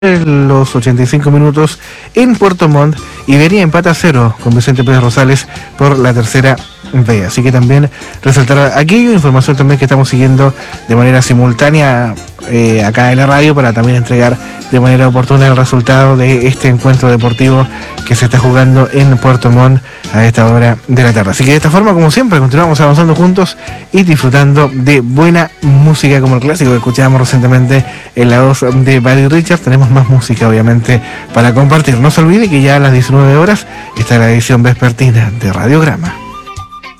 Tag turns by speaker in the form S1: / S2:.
S1: los 85 minutos en Puerto Montt, Iberia empata 0 con Vicente Pérez Rosales por la tercera B. Así que también resaltar aquello, información también que estamos siguiendo de manera simultánea acá en la radio para también entregar de manera oportuna el resultado de este encuentro deportivo que se está jugando en Puerto Montt a esta hora de la tarde. Así que de esta forma, como siempre, continuamos avanzando juntos y disfrutando de buena música como el clásico que escuchábamos recientemente en la voz de Buddy Richards. Tenemos más música, obviamente, para compartir. No se olvide que ya a las 19 horas está la edición vespertina de Radiograma.